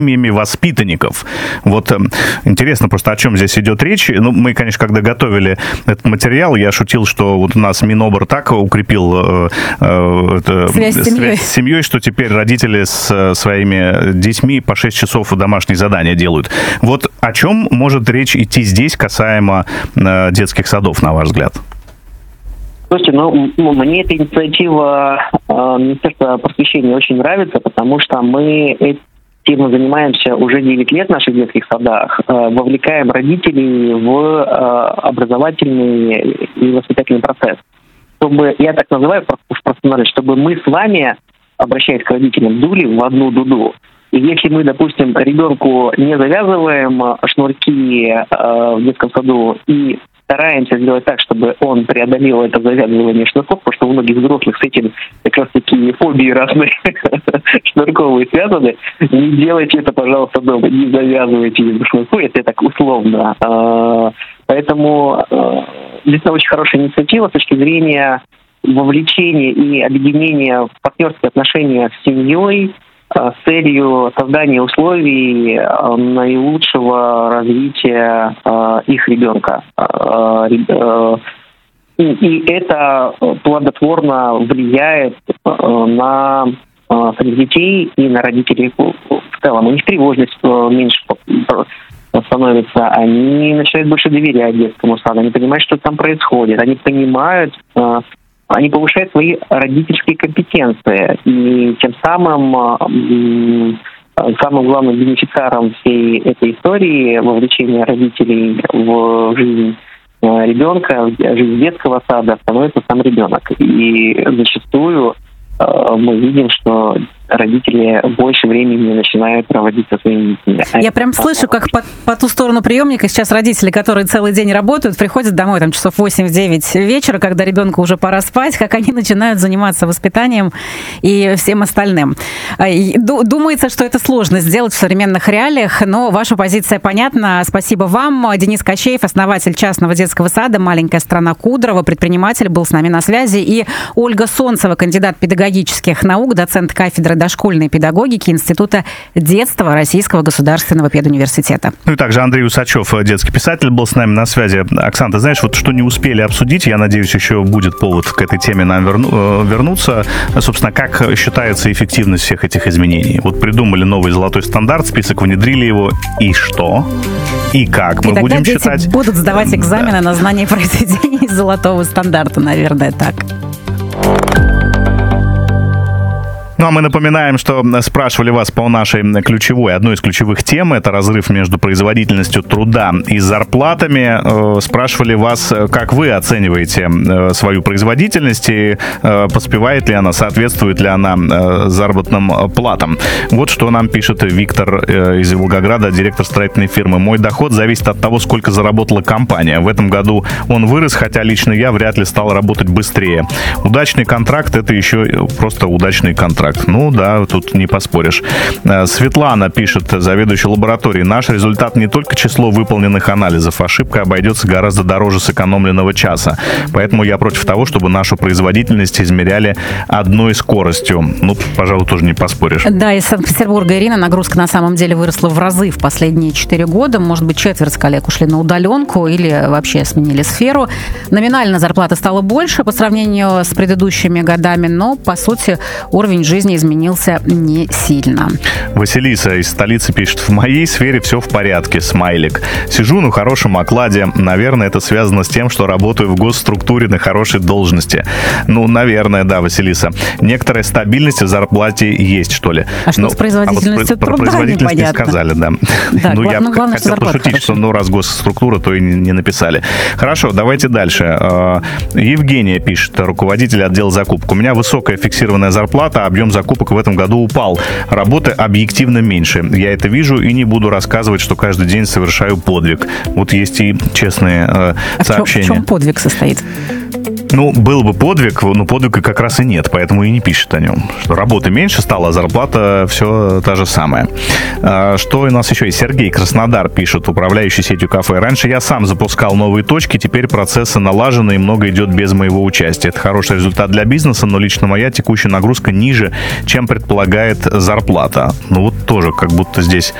семьями воспитанников. Вот интересно просто, о чем здесь идет речь. Ну, мы, конечно, когда готовили этот материал, я шутил, что вот у нас Минобр так укрепил связь с семьей, что теперь родители с своими детьми по 6 часов домашние задания делают. Вот о чем может речь идти здесь касаемо детских садов, на ваш взгляд? Слушайте, мне эта инициатива Министерства просвещения очень нравится, потому что мы этим занимаемся уже 9 лет в наших детских садах, вовлекаем родителей в образовательный и воспитательный процесс. Чтобы, я так называю, чтобы мы с вами, обращаясь к родителям, дули в одну дуду. И если мы, допустим, ребенку не завязываем шнурки в детском саду и стараемся сделать так, чтобы он преодолел это завязывание шнурков, потому что у многих взрослых с этим как раз такие фобии разные шнурковые связаны. Не делайте это, пожалуйста, дома, не завязывайте шнурку, это так условно. Поэтому действительно очень хорошая инициатива с точки зрения вовлечения и объединения в партнерские отношения с семьей, с целью создания условий наилучшего развития их ребенка. И это плодотворно влияет на самих детей и на родителей в целом. У них тревожность меньше становится, они начинают больше доверять детскому саду, они понимают, что там происходит, они понимают, они повышают свои родительские компетенции, и тем самым главным бенефициаром всей этой истории вовлечения родителей в жизнь ребенка, в жизнь детского сада становится сам ребенок. И зачастую мы видим, что родители больше времени начинают проводить со своими детьми. Я прям слышу, как по ту сторону приемника сейчас родители, которые целый день работают, приходят домой там часов 8-9 вечера, когда ребенку уже пора спать, как они начинают заниматься воспитанием и всем остальным. Думается, что это сложно сделать в современных реалиях, но ваша позиция понятна. Спасибо вам. Денис Кощеев, основатель частного детского сада «Маленькая страна Кудрово», предприниматель, был с нами на связи. И Ольга Солнцева, кандидат педагогических наук, доцент кафедры дошкольной педагогики Института детства Российского государственного педуниверситета. Ну и также Андрей Усачев, детский писатель, был с нами на связи. Оксана, ты знаешь, вот что не успели обсудить, я надеюсь, еще будет повод к этой теме нам вернуться. Собственно, как считается эффективность всех этих изменений? Вот придумали новый золотой стандарт, список внедрили его, и что? И как мы будем считать? И тогда дети будут сдавать экзамены на знание произведений золотого стандарта, наверное, так. Ну, а мы напоминаем, что спрашивали вас по нашей одной из ключевых тем, это разрыв между производительностью труда и зарплатами. Спрашивали вас, как вы оцениваете свою производительность и поспевает ли она, соответствует ли она заработным платам. Вот что нам пишет Виктор из Волгограда, директор строительной фирмы. Мой доход зависит от того, сколько заработала компания. В этом году он вырос, хотя лично я вряд ли стал работать быстрее. Удачный контракт — это еще просто удачный контракт. Ну да, тут не поспоришь. Светлана пишет, заведующая лабораторией. Наш результат не только число выполненных анализов. Ошибка обойдется гораздо дороже сэкономленного часа. Поэтому я против того, чтобы нашу производительность измеряли одной скоростью. Ну, пожалуй, тоже не поспоришь. Да, из Санкт-Петербурга Ирина. Нагрузка на самом деле выросла в разы в последние 4 года. Может быть, четверть коллег ушли на удаленку или вообще сменили сферу. Номинально зарплата стала больше по сравнению с предыдущими годами, но, по сути, уровень жизни изменился не сильно. Василиса из столицы пишет: в моей сфере все в порядке, смайлик. Сижу на хорошем окладе. Наверное, это связано с тем, что работаю в госструктуре на хорошей должности. Ну, наверное, да, Василиса. Некоторая стабильность в зарплате есть, что ли. А что с производительностью труда, про производительность непонятно. Не сказали, да. Ну, я хотел пошутить, что раз госструктура, то и не написали. Хорошо, давайте дальше. Евгения пишет, руководитель отдела закупок. У меня высокая фиксированная зарплата, объем закупок в этом году упал. Работы объективно меньше. Я это вижу и не буду рассказывать, что каждый день совершаю подвиг. Вот есть и честные сообщения. В чем подвиг состоит? Ну, был бы подвиг, но подвига как раз и нет, поэтому и не пишет о нем. Что работы меньше стало, а зарплата все та же самая. Что у нас еще есть? Сергей, Краснодар, пишет, управляющий сетью кафе. Раньше я сам запускал новые точки, теперь процессы налажены и много идет без моего участия. Это хороший результат для бизнеса, но лично моя текущая нагрузка ниже, чем предполагает зарплата. Ну вот тоже как будто здесь